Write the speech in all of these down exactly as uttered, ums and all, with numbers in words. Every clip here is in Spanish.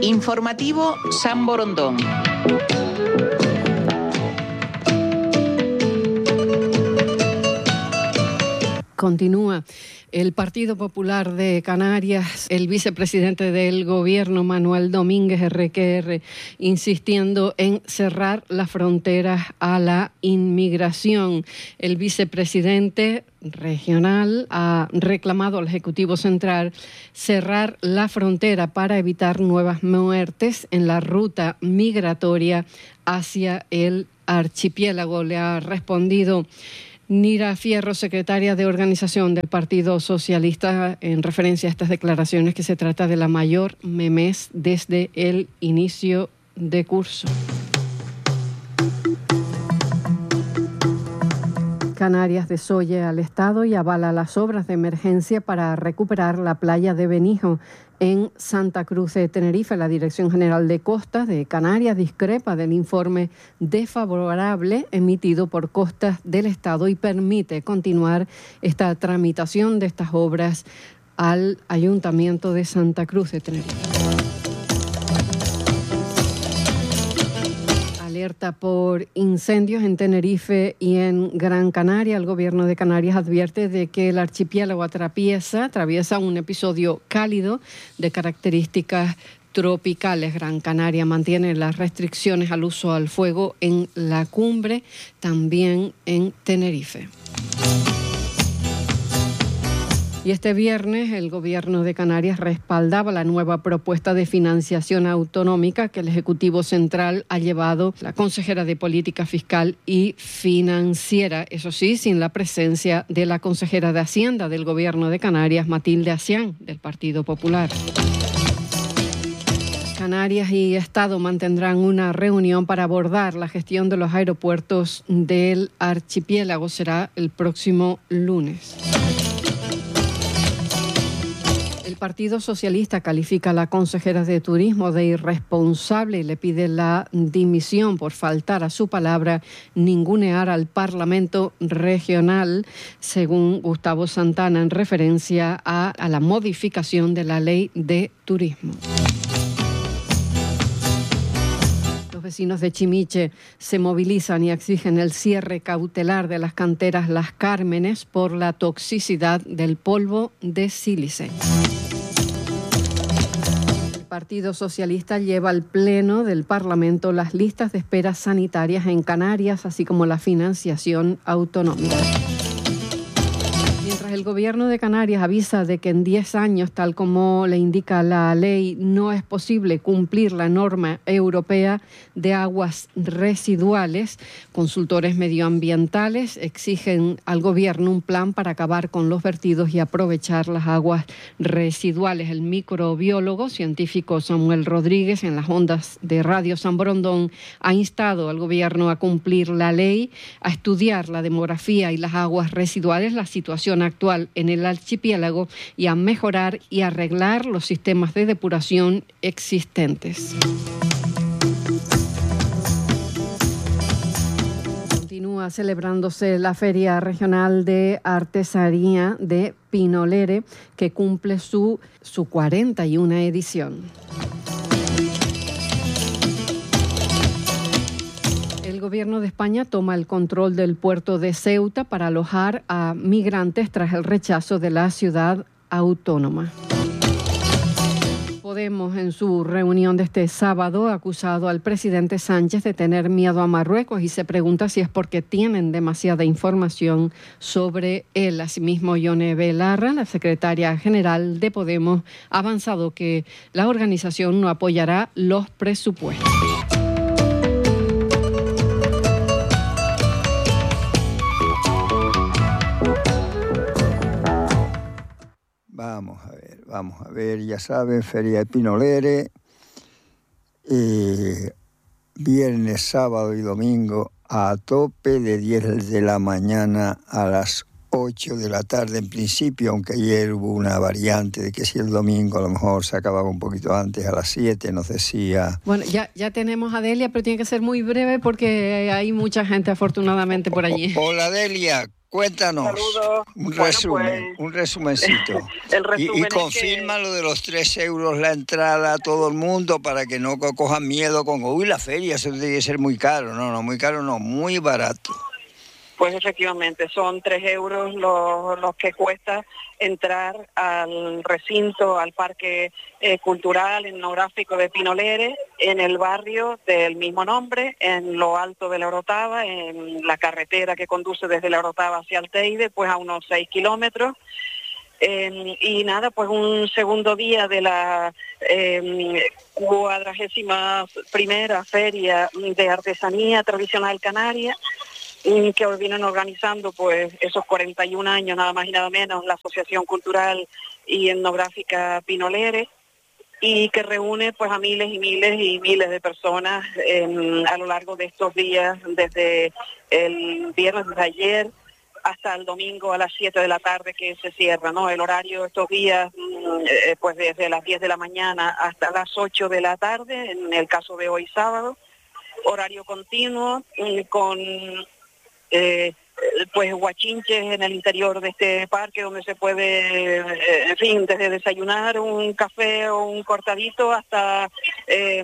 Informativo San Borondón. Continúa el Partido Popular de Canarias, el vicepresidente del Gobierno, Manuel Domínguez erre que erre, insistiendo en cerrar las fronteras a la inmigración. El vicepresidente regional ha reclamado al Ejecutivo Central cerrar la frontera para evitar nuevas muertes en la ruta migratoria hacia el archipiélago. Le ha respondido Nira Fierro, secretaria de organización del Partido Socialista, en referencia a estas declaraciones, que se trata de la mayor memez desde el inicio de curso. Canarias desoye al Estado y avala las obras de emergencia para recuperar la playa de Benijo en Santa Cruz de Tenerife. La Dirección General de Costas de Canarias discrepa del informe desfavorable emitido por Costas del Estado y permite continuar esta tramitación de estas obras al Ayuntamiento de Santa Cruz de Tenerife. Alerta por incendios en Tenerife y en Gran Canaria. El Gobierno de Canarias advierte de que el archipiélago atraviesa, atraviesa un episodio cálido de características tropicales. Gran Canaria mantiene las restricciones al uso al fuego en la cumbre, también en Tenerife. Y este viernes el Gobierno de Canarias respaldaba la nueva propuesta de financiación autonómica que el Ejecutivo Central ha llevado la consejera de Política Fiscal y Financiera, eso sí, sin la presencia de la consejera de Hacienda del Gobierno de Canarias, Matilde Acián, del Partido Popular. Canarias y Estado mantendrán una reunión para abordar la gestión de los aeropuertos del archipiélago. Será el próximo lunes. El Partido Socialista califica a la consejera de Turismo de irresponsable y le pide la dimisión por faltar a su palabra, ningunear al Parlamento regional, según Gustavo Santana, en referencia a, a la modificación de la Ley de Turismo. Los vecinos de Chimiche se movilizan y exigen el cierre cautelar de las canteras Las Cármenes por la toxicidad del polvo de sílice. El Partido Socialista lleva al Pleno del Parlamento las listas de espera sanitarias en Canarias, así como la financiación autonómica. Mientras el Gobierno de Canarias avisa de que en diez años, tal como le indica la ley, no es posible cumplir la norma europea de aguas residuales, consultores medioambientales exigen al Gobierno un plan para acabar con los vertidos y aprovechar las aguas residuales. El microbiólogo científico Samuel Rodríguez, en las ondas de Radio San Borondón, ha instado al Gobierno a cumplir la ley, a estudiar la demografía y las aguas residuales, la situación actual en el archipiélago y a mejorar y arreglar los sistemas de depuración existentes. Continúa celebrándose la Feria Regional de Artesanía de Pinolere, que cumple su, su cuarenta y una edición. El Gobierno de España toma el control del puerto de Ceuta para alojar a migrantes tras el rechazo de la ciudad autónoma. Podemos, en su reunión de este sábado, ha acusado al presidente Sánchez de tener miedo a Marruecos y se pregunta si es porque tienen demasiada información sobre él. Asimismo, Yone Belarra, la secretaria general de Podemos, ha avanzado que la organización no apoyará los presupuestos. Vamos a ver, vamos a ver, ya saben, Feria de Pinolere, eh, viernes, sábado y domingo a tope de diez de la mañana a las ocho de la tarde en principio, aunque ayer hubo una variante de que si el domingo a lo mejor se acababa un poquito antes, a las siete, nos decía. Bueno, ya, ya tenemos a Delia, pero tiene que ser muy breve porque hay mucha gente afortunadamente por allí. Hola Delia, cuéntanos. Saludos. Un Bueno, resumen, pues, un resumencito. el resumen y y es confirma que... lo de los tres euros la entrada a todo el mundo para que no co- cojan miedo con, uy, la feria, eso debe ser muy caro. No, no, muy caro no, muy barato. Pues efectivamente, son tres euros los, los que cuesta entrar al recinto, al parque eh, cultural, etnográfico de Pinolere, en el barrio del mismo nombre, en lo alto de la Orotava, en la carretera que conduce desde la Orotava hacia el Teide, pues a unos seis kilómetros. Eh, y nada, pues un segundo día de la eh, cuadragésima primera feria de artesanía tradicional canaria, que hoy vienen organizando pues esos cuarenta y un años nada más y nada menos la Asociación Cultural y Etnográfica Pinolere, y que reúne pues a miles y miles y miles de personas eh, a lo largo de estos días, desde el viernes de ayer hasta el domingo a las siete de la tarde que se cierra, ¿no? El horario estos días, eh, pues desde las diez de la mañana hasta las ocho de la tarde, en el caso de hoy sábado, horario continuo, eh, con Eh, pues guachinches en el interior de este parque donde se puede, eh, en fin, desde desayunar un café o un cortadito hasta eh,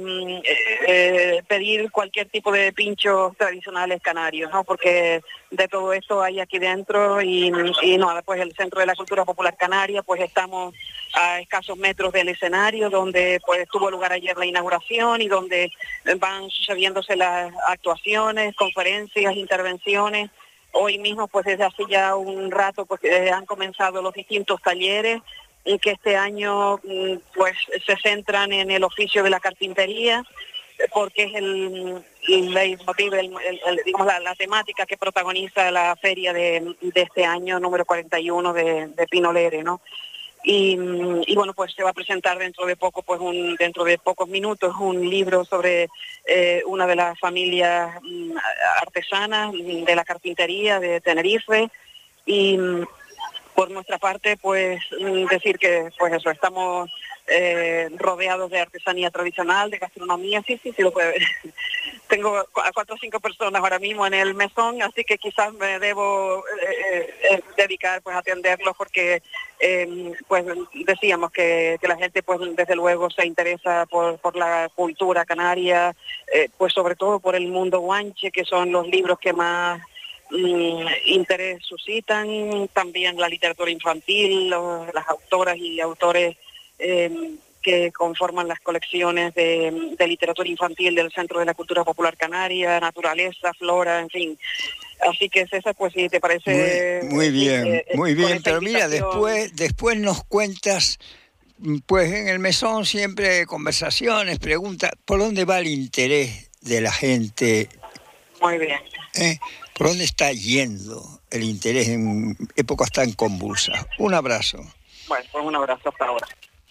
eh, pedir cualquier tipo de pinchos tradicionales canarios, ¿no? Porque de todo esto hay aquí dentro y, y no, pues el Centro de la Cultura Popular Canaria, pues estamos a escasos metros del escenario donde pues tuvo lugar ayer la inauguración y donde van sucediéndose las actuaciones, conferencias, intervenciones. Hoy mismo, pues desde hace ya un rato, pues eh, han comenzado los distintos talleres y que este año pues se centran en el oficio de la carpintería, porque es el, el leitmotiv, el, el, el, digamos, la, la temática que protagoniza la feria de, de este año número cuarenta y uno de, de Pinolere, ¿no? Y, y bueno, pues se va a presentar dentro de poco, pues un, dentro de pocos minutos, un libro sobre eh, una de las familias mm, artesanas de la carpintería de Tenerife. Y mm, por nuestra parte, pues mm, decir que, pues eso, estamos eh, rodeados de artesanía tradicional, de gastronomía, sí, sí, sí lo puede ver. Tengo a cuatro o cinco personas ahora mismo en el mesón, así que quizás me debo eh, eh, dedicar pues a atenderlos porque eh, pues decíamos que, que la gente pues desde luego se interesa por, por la cultura canaria, eh, pues sobre todo por el mundo guanche, que son los libros que más mm, interés suscitan, también la literatura infantil, los, las autoras y autores eh, que conforman las colecciones de, de literatura infantil del Centro de la Cultura Popular Canaria, naturaleza, flora, en fin. Así que César, pues si te parece... Muy, muy bien, eh, eh, muy bien, pero invitación... mira, después, después nos cuentas, pues en el mesón siempre conversaciones, preguntas, ¿por dónde va el interés de la gente? Muy bien. ¿Eh? ¿Por dónde está yendo el interés en épocas tan convulsas? Un abrazo. Bueno, pues un abrazo hasta ahora.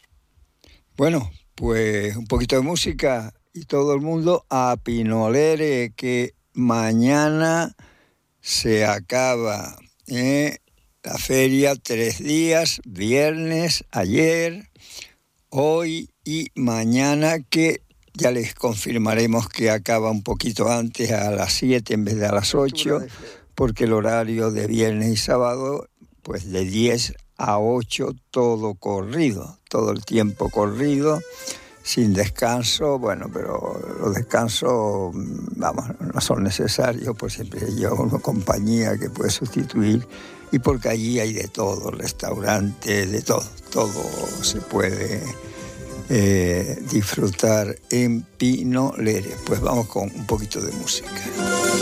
Bueno, pues un poquito de música y todo el mundo a Pinolere, que mañana se acaba ¿eh? la feria, tres días, viernes, ayer, hoy y mañana, que ya les confirmaremos que acaba un poquito antes, a las siete en vez de a las ocho, porque el horario de viernes y sábado, pues de diez a ocho todo corrido, todo el tiempo corrido, sin descanso. Bueno, pero los descansos, vamos, no son necesarios, pues siempre lleva una compañía que puede sustituir, y porque allí hay de todo, restaurantes, de todo, todo se puede eh, disfrutar en Pinolere. Pues vamos con un poquito de música.